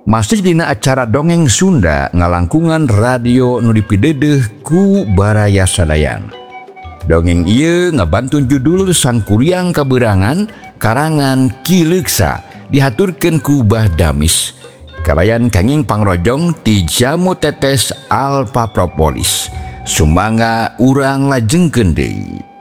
Masih dina acara dongeng Sunda ngalangkungan radio nu dipideudeung ku Baraya Sadayan. Dongeng ieu ngabantun judul Sangkuriang Kaberangan karangan Ki Leuksa dihaturkeun ku Bah Damis. Kalayan kenging pangrojong ti Jamu Tetes Alfa Propolis. Sumangga urang lajengkeun deui.